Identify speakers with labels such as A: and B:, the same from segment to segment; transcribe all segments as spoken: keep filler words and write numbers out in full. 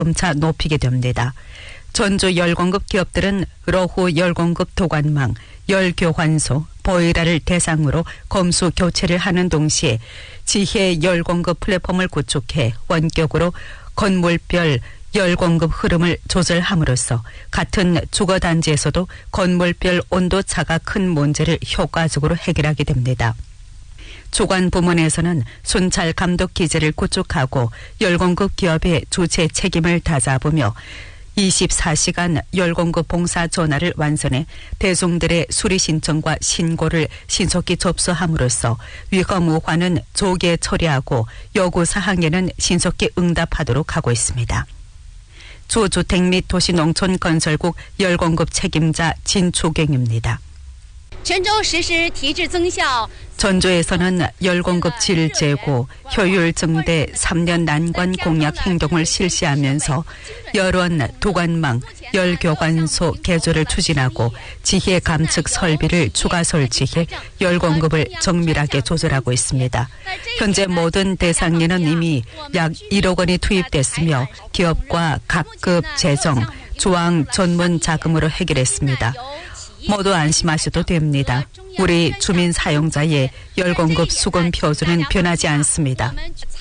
A: 점차 높이게 됩니다. 전주 열공급 기업들은 러후 열공급 도관망, 열교환소, 보이라를 대상으로 검수 교체를 하는 동시에 지혜 열공급 플랫폼을 구축해 원격으로 건물별 열공급 흐름을 조절함으로써 같은 주거단지에서도 건물별 온도차가 큰 문제를 효과적으로 해결하게 됩니다. 주관 부문에서는 순찰 감독 기제를 구축하고 열공급 기업의 주체 책임을 다잡으며 이십사 시간 열공급 봉사 전화를 완선해 대중들의 수리 신청과 신고를 신속히 접수함으로써 위험 우환은 조기에 처리하고 요구 사항에는 신속히 응답하도록 하고 있습니다. 주주택 및 도시농촌건설국 열공급 책임자 진초경입니다. 전주에서는 열공급 질 재고, 효율 증대 삼 년 난관 공약 행동을 실시하면서 열원 도관망, 열교관소 개조를 추진하고 지혜 감측 설비를 추가 설치해 열공급을 정밀하게 조절하고 있습니다. 현재 모든 대상에는 이미 약 일억 원이 투입됐으며 기업과 각급 재정, 조항 전문 자금으로 해결했습니다. 모두 안심하셔도 됩니다. 우리 주민 사용자의 열공급 수건 표준은 변하지 않습니다.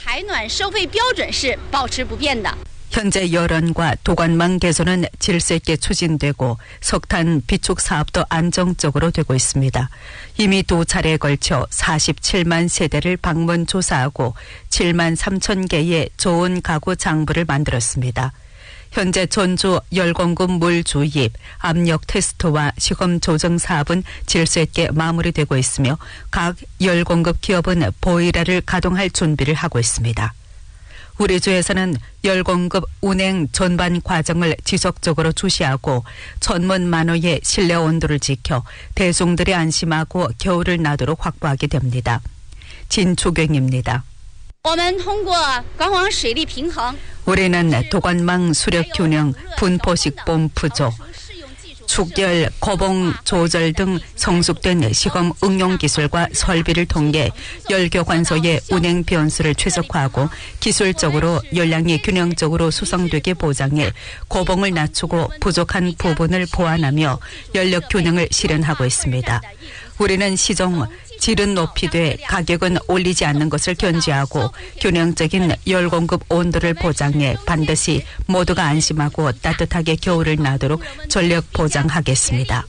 A: 현재 열원과 도관망 개조는 질서 있게 추진되고 석탄 비축 사업도 안정적으로 되고 있습니다. 이미 두 차례에 걸쳐 사십칠만 세대를 방문 조사하고 칠만 삼천 개의 좋은 가구 장부를 만들었습니다. 현재 전주 열공급 물 주입, 압력 테스트와 시험 조정 사업은 질서 있게 마무리되고 있으며 각 열공급 기업은 보일러를 가동할 준비를 하고 있습니다. 우리 주에서는 열공급 운행 전반 과정을 지속적으로 주시하고 전문 만호의 실내 온도를 지켜 대중들이 안심하고 겨울을 나도록 확보하게 됩니다. 진초경입니다. 우리는 도관망 수력 균형, 분포식 펌프조, 축열, 고봉 조절 등 성숙된 시험 응용 기술과 설비를 통해 열교관소의 운행 변수를 최적화하고 기술적으로 열량이 균형적으로 수성되게 보장해 고봉을 낮추고 부족한 부분을 보완하며 연력 균형을 실현하고 있습니다. 우리는 시종 질은 높이되 가격은 올리지 않는 것을 견지하고 균형적인 열공급 온도를 보장해 반드시 모두가 안심하고 따뜻하게 겨울을 나도록 전력 보장하겠습니다.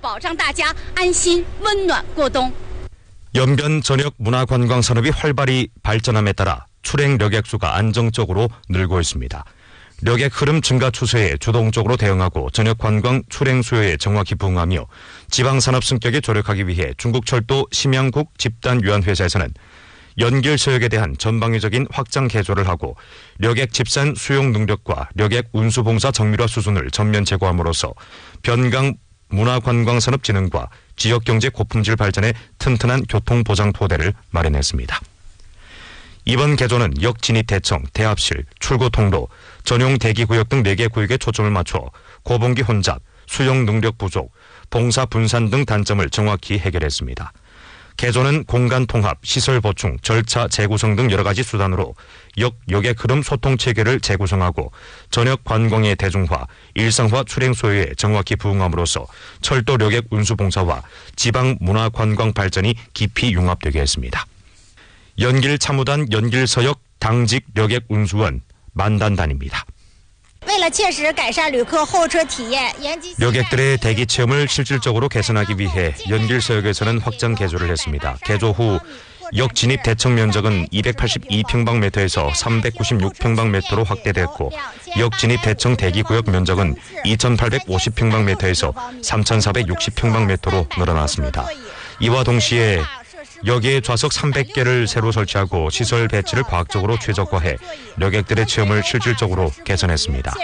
B: 연변 전역 문화관광산업이 활발히 발전함에 따라 출행 여객수가 안정적으로 늘고 있습니다. 여객 흐름 증가 추세에 주동적으로 대응하고 전역 관광 출행 수요에 정확히 부응하며 지방산업 승격에 조력하기 위해 중국철도 심양국 집단유한회사에서는 연길 서역에 대한 전방위적인 확장 개조를 하고 여객 집산 수용 능력과 여객 운수봉사 정밀화 수준을 전면 제고함으로써 변강 문화관광산업진흥과 지역경제 고품질 발전에 튼튼한 교통보장 토대를 마련했습니다. 이번 개조는 역진입 대청, 대합실, 출구 통로, 전용 대기구역 등 네 개 구역에 초점을 맞춰 고봉기 혼잡, 수용 능력 부족, 봉사 분산 등 단점을 정확히 해결했습니다. 개조는 공간 통합, 시설 보충, 절차 재구성 등 여러 가지 수단으로 역, 여객 흐름 소통 체계를 재구성하고 전역 관광의 대중화, 일상화 출행 소요에 정확히 부응함으로써 철도 여객 운수 봉사와 지방 문화 관광 발전이 깊이 융합되게 했습니다. 연길 참우단 연길서역 당직 여객 운수원 만단단입니다. 여객들의 대기 체험을 실질적으로 개선하기 위해 연길서역에서는 확장 개조를 했습니다. 개조 후 역 진입 대청 면적은 이백팔십이 평방미터에서 삼백구십육 평방미터로 확대됐고 역 진입 대청 대기구역 면적은 이천팔백오십 평방미터에서 삼천사백육십 평방미터로 늘어났습니다. 이와 동시에 여기에 좌석 삼백 개를 새로 설치하고 시설 배치를 과학적으로 최적화해 여객들의 체험을 실질적으로 개선했습니다.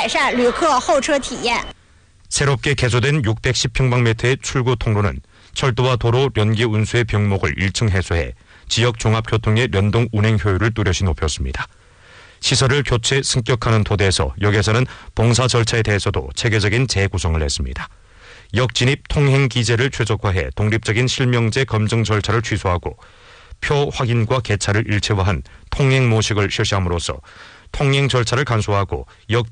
B: 새롭게 개조된 육백십 평방미터의 출구 통로는 철도와 도로 연기 운수의 병목을 일 층 해소해 지역 종합교통의 연동 운행 효율을 뚜렷이 높였습니다. 시설을 교체 승격하는 토대에서 역에서는 봉사 절차에 대해서도 체계적인 재구성을 했습니다. 역진입 통행 기제를 최적화해 독립적인 실명제 검증 절차를 취소하고 표 확인과 개차를 일체화한 통행 모식을 실시함으로써 통행 절차를 간소화하고 역